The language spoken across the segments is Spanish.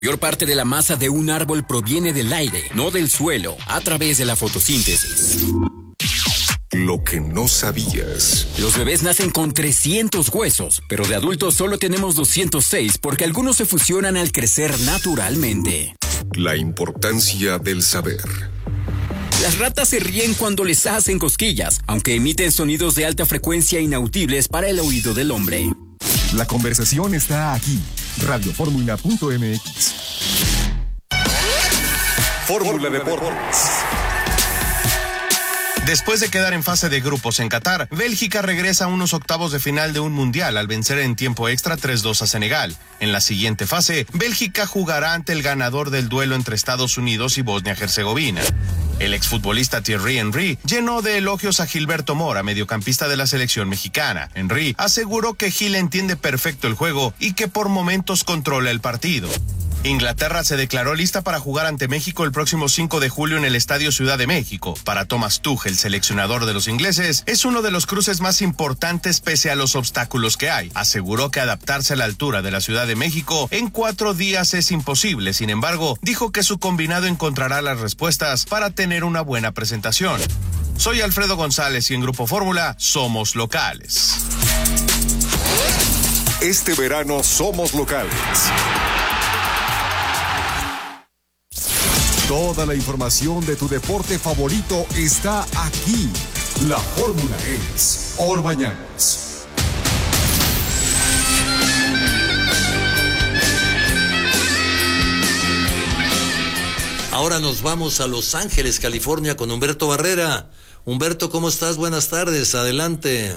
La mayor parte de la masa de un árbol proviene del aire, no del suelo, a través de la fotosíntesis. Lo que no sabías. Los bebés nacen con 300 huesos, pero de adultos solo tenemos 206 porque algunos se fusionan al crecer naturalmente. La importancia del saber. Las ratas se ríen cuando les hacen cosquillas, aunque emiten sonidos de alta frecuencia inaudibles para el oído del hombre. La conversación está aquí. Radioformula.mx. Fórmula Deportes. Después de quedar en fase de grupos en Qatar, Bélgica regresa a unos octavos de final de un mundial al vencer en tiempo extra 3-2 a Senegal. En la siguiente fase, Bélgica jugará ante el ganador del duelo entre Estados Unidos y Bosnia-Herzegovina. El exfutbolista Thierry Henry llenó de elogios a Gilberto Mora, mediocampista de la selección mexicana. Henry aseguró que Gil entiende perfecto el juego y que por momentos controla el partido. Inglaterra se declaró lista para jugar ante México el próximo 5 de julio en el Estadio Ciudad de México. Para Thomas Tuchel, seleccionador de los ingleses, es uno de los cruces más importantes pese a los obstáculos que hay. Aseguró que adaptarse a la altura de la Ciudad de México en 4 días es imposible. Sin embargo, dijo que su combinado encontrará las respuestas para tener una buena presentación. Soy Alfredo González y en Grupo Fórmula somos locales. Este verano somos locales. Toda la información de tu deporte favorito está aquí. La fórmula es Orbañanos. Ahora nos vamos a Los Ángeles, California, con Humberto Barrera. Humberto, ¿cómo estás? Buenas tardes, adelante.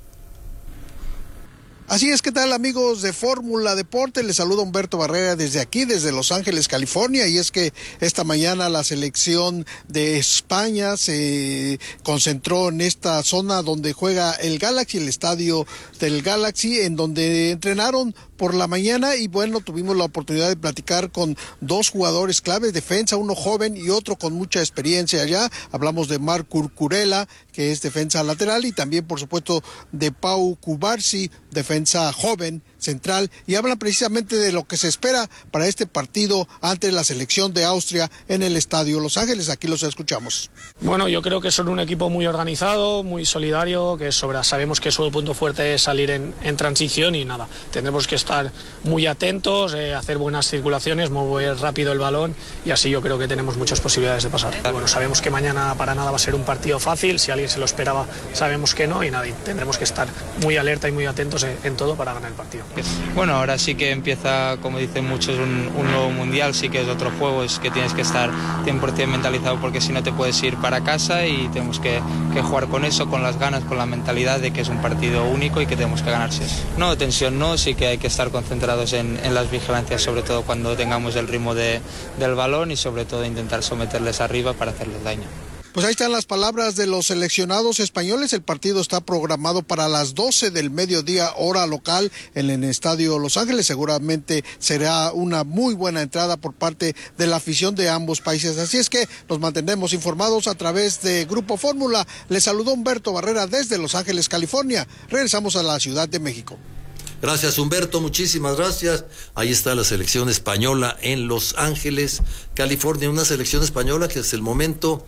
Así es, ¿qué tal amigos de Fórmula Deporte? Les saluda Humberto Barrera desde aquí, desde Los Ángeles, California, y es que esta mañana la selección de España se concentró en esta zona donde juega el Galaxy, el estadio del Galaxy, en donde entrenaron por la mañana y bueno, tuvimos la oportunidad de platicar con 2 jugadores claves, defensa, uno joven y otro con mucha experiencia allá. Hablamos de Marc Cucurella, que es defensa lateral, y también por supuesto de Pau Cubarsí, defensa joven, central, y hablan precisamente de lo que se espera para este partido ante la selección de Austria en el Estadio Los Ángeles. Aquí los escuchamos. Bueno, yo creo que son un equipo muy organizado, muy solidario, que sabemos que su punto fuerte es salir en transición y nada, tendremos que estar muy atentos, hacer buenas circulaciones, mover rápido el balón y así yo creo que tenemos muchas posibilidades de pasar. Bueno, sabemos que mañana para nada va a ser un partido fácil, si alguien se lo esperaba sabemos que no y nada, y tendremos que estar muy alerta y muy atentos en todo para ganar el partido. Bueno, ahora sí que empieza, como dicen muchos, un nuevo mundial, sí que es otro juego, es que tienes que estar 100% mentalizado porque si no te puedes ir para casa y tenemos que jugar con eso, con las ganas, con la mentalidad de que es un partido único y que tenemos que ganarse. No, tensión no, sí que hay que estar concentrados en las vigilancias, sobre todo cuando tengamos el ritmo del balón y sobre todo intentar someterles arriba para hacerles daño. Pues ahí están las palabras de los seleccionados españoles. El partido está programado para las 12 del mediodía, hora local, en el Estadio Los Ángeles. Seguramente será una muy buena entrada por parte de la afición de ambos países. Así es que nos mantendremos informados a través de Grupo Fórmula. Les saludó Humberto Barrera desde Los Ángeles, California. Regresamos a la Ciudad de México. Gracias, Humberto, muchísimas gracias. Ahí está la selección española en Los Ángeles, California, una selección española que hasta el momento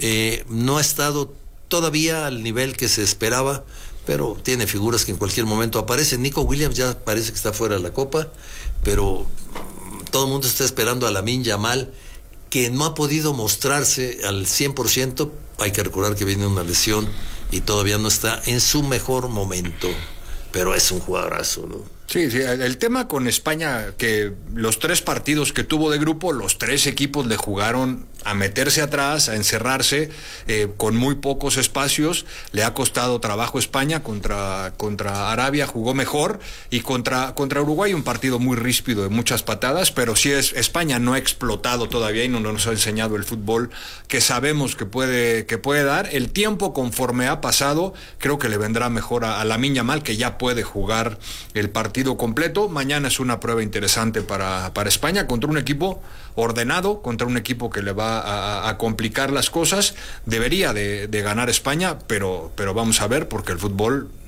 no ha estado todavía al nivel que se esperaba, pero tiene figuras que en cualquier momento aparecen. Nico Williams ya parece que está fuera de la Copa, pero todo el mundo está esperando a Lamine Yamal, que no ha podido mostrarse al 100%. Hay que recordar que viene una lesión y todavía no está en su mejor momento. Pero es un jugadorazo, ¿no? Sí, el tema con España, que los 3 partidos que tuvo de grupo, los 3 equipos le jugaron a meterse atrás, a encerrarse, con muy pocos espacios. Le ha costado trabajo España. Contra Arabia jugó mejor, y contra Uruguay un partido muy ríspido, de muchas patadas, pero sí España no ha explotado todavía y no nos ha enseñado el fútbol que sabemos que puede dar. El tiempo conforme ha pasado, creo que le vendrá mejor a Lamine Yamal, que ya puede jugar el partido completo. Mañana es una prueba interesante para España contra un equipo ordenado, contra un equipo que le va a complicar las cosas. Debería de ganar España, pero vamos a ver, porque el fútbol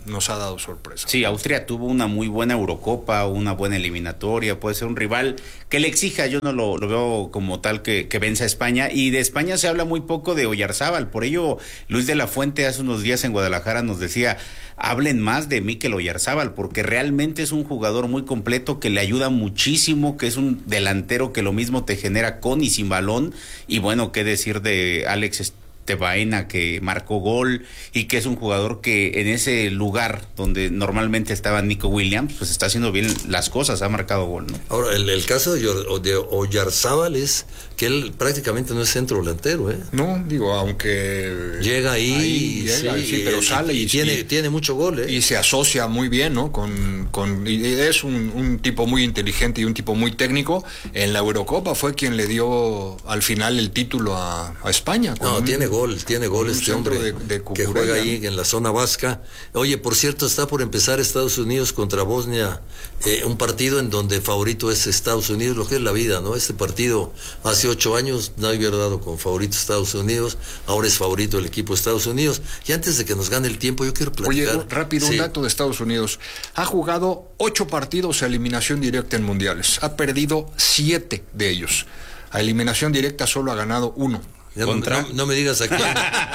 nos ha dado sorpresa. Sí, Austria tuvo una muy buena Eurocopa, una buena eliminatoria, puede ser un rival que le exija. Yo no lo veo como tal que vence a España, y de España se habla muy poco de Oyarzábal. Por ello Luis de la Fuente hace unos días en Guadalajara nos decía: hablen más de Mikel Oyarzábal, porque realmente es un jugador muy completo, que le ayuda muchísimo, que es un delantero que lo mismo te genera con y sin balón. Y bueno, qué decir de Alex Tebaena, que marcó gol y que es un jugador que en ese lugar donde normalmente estaba Nico Williams, pues está haciendo bien las cosas, ha marcado gol, ¿no? Ahora, el caso de Oyarzábal es que él prácticamente no es centro delantero, ¿eh? No, digo, aunque llega ahí sí, pero sale y tiene mucho gol, ¿eh? Y se asocia muy bien, ¿no? Y es un tipo muy inteligente y un tipo muy técnico. En la Eurocopa fue quien le dio al final el título a España. No, tiene gol este hombre que juega ahí en la zona vasca. Oye, por cierto, está por empezar Estados Unidos contra Bosnia, un partido en donde favorito es Estados Unidos, lo que es la vida, ¿no? Este partido hace 8 años nadie hubiera dado con favorito Estados Unidos, ahora es favorito el equipo de Estados Unidos. Y antes de que nos gane el tiempo, yo quiero platicar. Oye, rápido, un dato de Estados Unidos. Ha jugado 8 partidos a eliminación directa en mundiales. Ha perdido 7 de ellos. A eliminación directa solo ha ganado 1. No me digas a quién.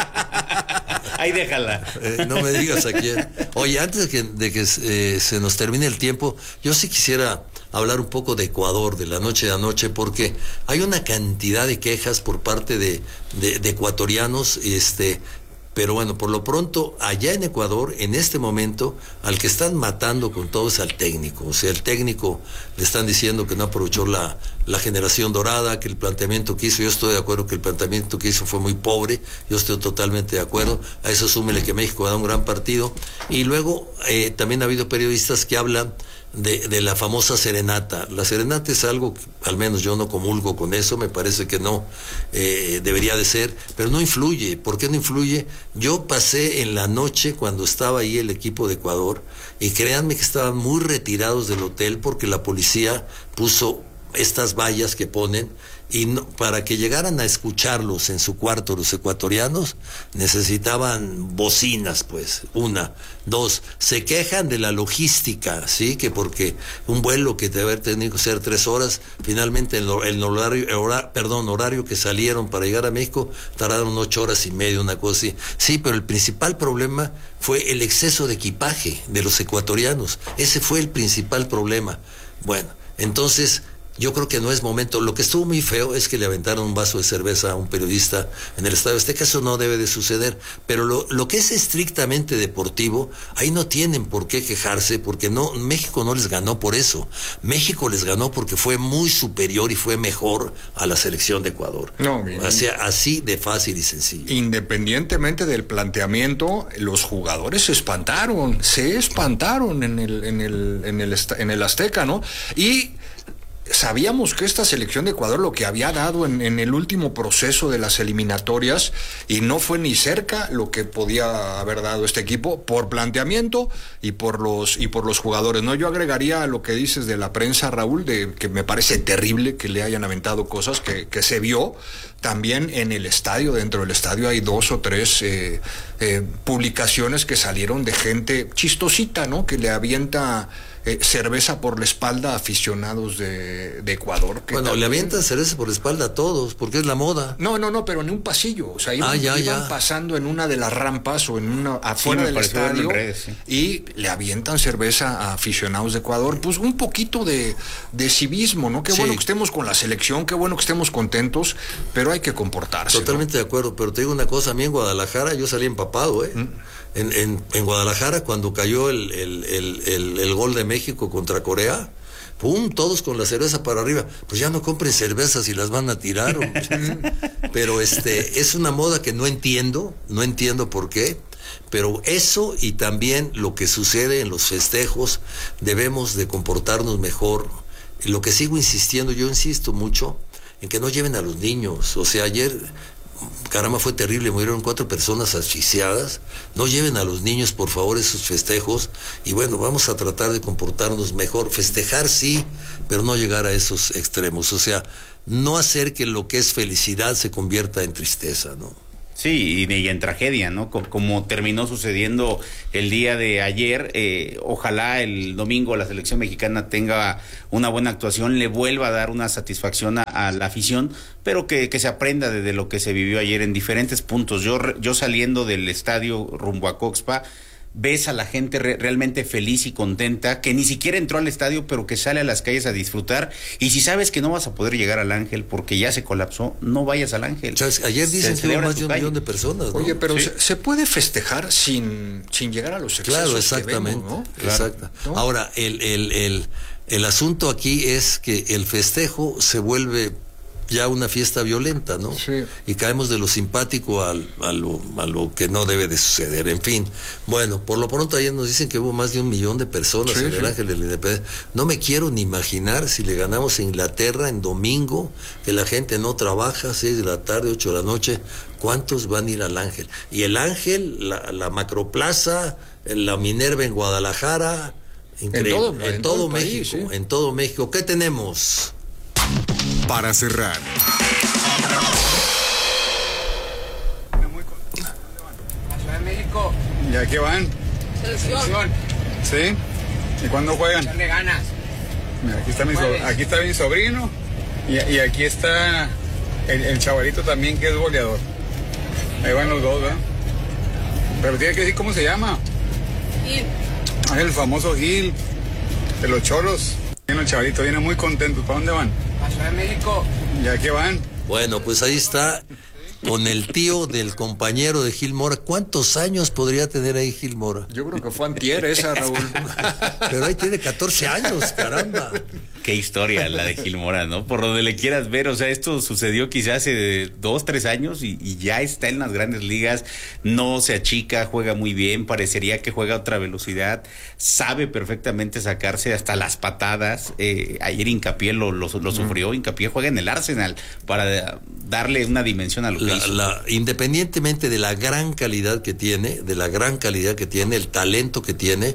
Ahí déjala. No me digas a quién. Oye, antes de que se nos termine el tiempo, yo sí quisiera hablar un poco de Ecuador, de la noche de anoche, porque hay una cantidad de quejas por parte de ecuatorianos, pero bueno, por lo pronto, allá en Ecuador, en este momento, al que están matando con todo es al técnico. O sea, el técnico le están diciendo que no aprovechó la generación dorada, que el planteamiento que hizo, yo estoy de acuerdo que el planteamiento que hizo fue muy pobre, yo estoy totalmente de acuerdo. A eso súmele que México da un gran partido. Y luego, también ha habido periodistas que hablan de la famosa serenata. La serenata es algo que, al menos yo no comulgo con eso, me parece que no debería de ser, pero no influye. ¿Por qué no influye? Yo pasé en la noche cuando estaba ahí el equipo de Ecuador, y créanme que estaban muy retirados del hotel porque la policía puso estas vallas que ponen, y para que llegaran a escucharlos en su cuarto los ecuatorianos necesitaban bocinas, pues. 1, 2, se quejan de la logística, sí, que porque un vuelo que debe haber tenido que ser 3 horas, finalmente el horario que salieron para llegar a México tardaron 8 horas y media, una cosa así. Sí, pero el principal problema fue el exceso de equipaje de los ecuatorianos. Ese fue el principal problema. Bueno, entonces yo creo que no es momento. Lo que estuvo muy feo es que le aventaron un vaso de cerveza a un periodista en el Estadio Azteca. Eso no debe de suceder. Pero lo que es estrictamente deportivo, ahí no tienen por qué quejarse, porque México no les ganó por eso. México les ganó porque fue muy superior y fue mejor a la selección de Ecuador. Así de fácil y sencillo. Independientemente del planteamiento, los jugadores se espantaron en el Azteca, ¿no? Y sabíamos que esta selección de Ecuador lo que había dado en el último proceso de las eliminatorias, y no fue ni cerca lo que podía haber dado este equipo por planteamiento y por los jugadores, ¿no? Yo agregaría a lo que dices de la prensa, Raúl, de que me parece terrible que le hayan aventado cosas que se vio también en el estadio. Dentro del estadio hay 2 o 3 publicaciones que salieron de gente chistosita, ¿no? Que le avienta cerveza por la espalda a aficionados de Ecuador. Bueno, le avientan cerveza por la espalda a todos, porque es la moda. No, pero en un pasillo. O sea, iban pasando en una de las rampas o afuera del estadio, y le avientan cerveza a aficionados de Ecuador. Pues un poquito de civismo, ¿no? Qué bueno que estemos con la selección, qué bueno que estemos contentos, pero hay que comportarse. Totalmente, ¿no? De acuerdo, pero te digo una cosa, a mí en Guadalajara yo salí empapado, En Guadalajara, cuando cayó el gol de México contra Corea, ¡pum!, todos con la cerveza para arriba. Pues ya no compren cervezas y las van a tirar. Pero es una moda que no entiendo por qué. Pero eso, y también lo que sucede en los festejos, debemos de comportarnos mejor. Y lo que sigo insistiendo, yo insisto mucho en que no lleven a los niños. O sea, ayer, caramba, fue terrible, murieron 4 personas asfixiadas. No lleven a los niños, por favor, esos festejos. Y bueno, vamos a tratar de comportarnos mejor. Festejar sí, pero no llegar a esos extremos. O sea, no hacer que lo que es felicidad se convierta en tristeza, ¿no? Sí, y en tragedia, ¿no? Como terminó sucediendo el día de ayer, ojalá el domingo la selección mexicana tenga una buena actuación, le vuelva a dar una satisfacción a la afición, pero que se aprenda de lo que se vivió ayer en diferentes puntos. Yo saliendo del estadio rumbo a Coxpa, ves a la gente realmente feliz y contenta, que ni siquiera entró al estadio, pero que sale a las calles a disfrutar. Y si sabes que no vas a poder llegar al Ángel porque ya se colapsó, no vayas al Ángel. ¿Sabes? Ayer dicen que hubo más de 1 millón de personas, ¿no? Oye, pero sí, se puede festejar sin llegar a los excesos. Claro, exactamente. Que vemos, ¿no? Exacto. ¿No? Ahora, el asunto aquí es que el festejo se vuelve ya una fiesta violenta, ¿no? Sí. Y caemos de lo simpático a lo que no debe de suceder. En fin, bueno, por lo pronto ayer nos dicen que hubo más de 1 millón de personas en el Ángel de la Independencia. No me quiero ni imaginar si le ganamos a Inglaterra en domingo, que la gente no trabaja, 6 de la tarde, 8 de la noche, ¿cuántos van a ir al Ángel? Y el Ángel, la Macroplaza, la Minerva en Guadalajara, increíble. En todo México, país, ¿sí? En todo México. ¿Qué tenemos? Para cerrar, La Ciudad de México. ¿Ya qué van? Selección. ¿Sí? ¿Y cuándo juegan? Echarle ganas. Mira, aquí está mi sobrino y aquí está el chavalito también, que es goleador. Ahí van los dos, ¿verdad? Pero tiene que decir cómo se llama. Gil. Es el famoso Gil de los Cholos. El chavalito viene muy contento. ¿Para dónde van? La Ciudad de México. ¿Ya qué van? Bueno, pues ahí está, con el tío del compañero de Gil Mora. ¿Cuántos años podría tener ahí Gil Mora? Yo creo que fue antier esa, Raúl. Pero ahí tiene 14 años, caramba. Qué historia la de Gil Mora, ¿no? Por donde le quieras ver, o sea, esto sucedió quizás hace 2, 3 años y ya está en las grandes ligas, no se achica, juega muy bien, parecería que juega a otra velocidad, sabe perfectamente sacarse hasta las patadas. Ayer Hincapié lo sufrió, Hincapié juega en el Arsenal para darle una dimensión a lo que hizo. Independientemente de la gran calidad que tiene, el talento que tiene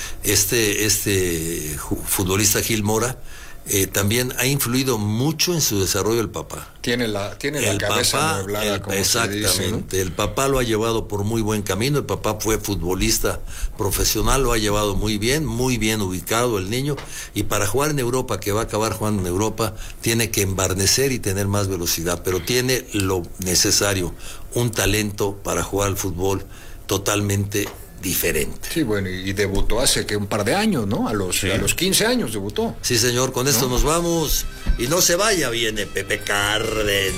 este futbolista Gil Mora, también ha influido mucho en su desarrollo el papá. Tiene la cabeza amueblada, como exactamente, se dice, ¿no? El papá lo ha llevado por muy buen camino, el papá fue futbolista profesional, lo ha llevado muy bien ubicado el niño, y para jugar en Europa, que va a acabar jugando en Europa, tiene que embarnecer y tener más velocidad, pero tiene lo necesario, un talento para jugar al fútbol totalmente diferente. Sí, bueno, y debutó hace que un par de años, ¿no? A los 15 años debutó. Sí, señor, con esto nos vamos. Y no se vaya, viene Pepe Cárdenas.